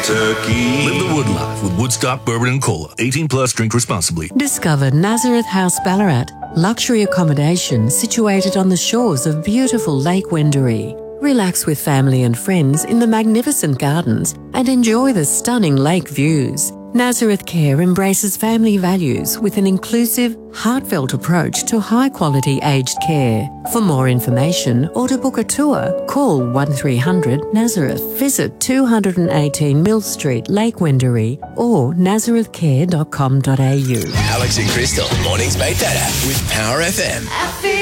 turkey. Live the wood life with Woodstock Bourbon and Cola. 18 plus, drink responsibly. Discover Nazareth House Ballarat, luxury accommodation situated on the shores of beautiful Lake Wendouree. Relax with family and friends in the magnificent gardens and enjoy the stunning lake views. Nazareth Care embraces family values with an inclusive, heartfelt approach to high-quality aged care. For more information or to book a tour, call 1300 Nazareth. Visit 218 Mill Street, Lake Wendouree or nazarethcare.com.au. Alex and Crystal, mornings made better with Power FM.